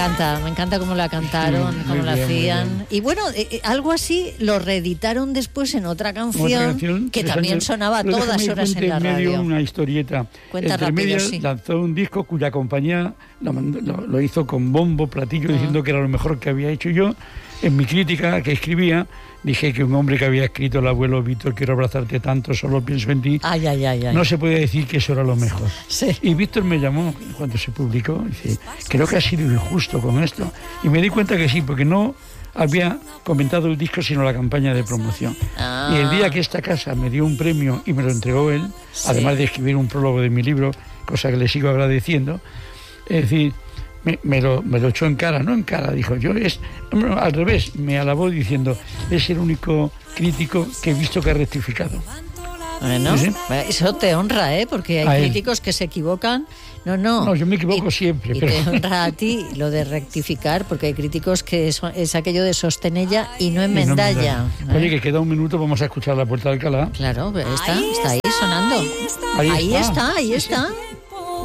me encanta cómo la cantaron, Sí, cómo la bien, hacían. Y bueno, algo así lo reeditaron después en otra canción que también sonaba a todas horas en la medio radio. Una historieta. Cuenta Entre rápido, medias sí. lanzó un disco cuya compañía lo hizo con bombo, platillo, diciendo que era lo mejor que había hecho. Yo, en mi crítica que escribía, dije que un hombre que había escrito El abuelo Víctor, quiero abrazarte tanto, solo pienso en ti, Ay. no se podía decir que eso era lo mejor. Sí. Y Víctor me llamó cuando se publicó, dice, creo que ha sido injusto con esto. Y me di cuenta que sí, porque no había comentado el disco sino la campaña de promoción. Y el día que esta casa me dio un premio y me lo entregó él, además de escribir un prólogo de mi libro, cosa que le sigo agradeciendo, es decir, me lo echó en cara, no en cara, dijo yo, al revés, me alabó diciendo, es el único crítico que he visto que ha rectificado. Bueno, ¿Sí? Eso te honra, porque hay críticos que se equivocan. No, yo me equivoco siempre. Y pero... te honra a ti lo de rectificar, porque hay críticos que es aquello de sostenella y no enmendalla. Oye, que queda un minuto, vamos a escuchar La Puerta de Alcalá. Claro, está ahí sonando. Ahí está. Ahí está.